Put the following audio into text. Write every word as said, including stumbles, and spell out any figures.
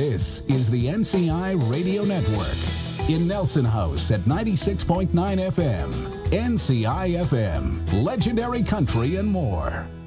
This is the N C I Radio Network in Nelson House at ninety-six point nine F M. N C I F M, legendary country and more.